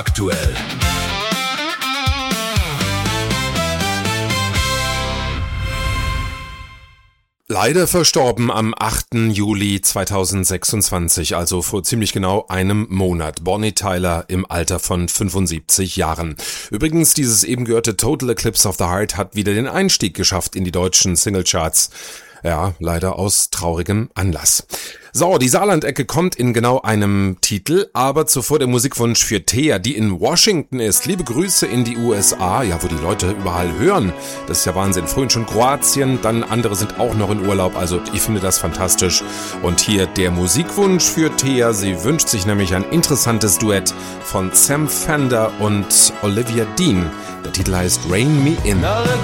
Aktuell. Leider verstorben am 8. Juli 2026, also vor ziemlich genau einem Monat, Bonnie Tyler im Alter von 75 Jahren. Übrigens, dieses eben gehörte Total Eclipse of the Heart hat wieder den Einstieg geschafft in die deutschen Singlecharts. Ja, leider aus traurigem Anlass. So, die Saarlandecke kommt in genau einem Titel, aber zuvor der Musikwunsch für Thea, die in Washington ist. Liebe Grüße in die USA, ja, wo die Leute überall hören. Das ist ja Wahnsinn. Vorhin schon Kroatien, dann andere sind auch noch in Urlaub, also ich finde das fantastisch. Und hier der Musikwunsch für Thea. Sie wünscht sich nämlich ein interessantes Duett von Sam Fender und Olivia Dean. Der Titel heißt Rain Me In.